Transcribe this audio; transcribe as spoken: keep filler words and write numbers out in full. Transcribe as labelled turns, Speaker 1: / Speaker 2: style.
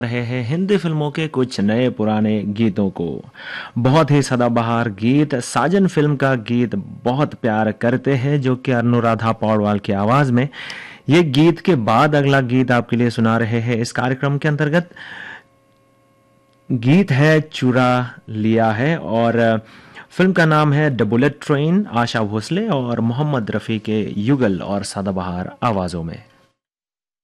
Speaker 1: रहे हैं हिंदी फिल्मों के कुछ नए पुराने गीतों को। बहुत ही सदाबहार गीत साजन फिल्म का गीत बहुत प्यार करते हैं, जो कि अनुराधा पौडवाल की आवाज में। ये गीत के बाद अगला गीत आपके लिए सुना रहे हैं इस कार्यक्रम के अंतर्गत। गीत है चुरा लिया है और फिल्म का नाम है the bullet train. Asha Bhosle और मोहम्मद रफी के युगल और सदाबहार आवाजों में।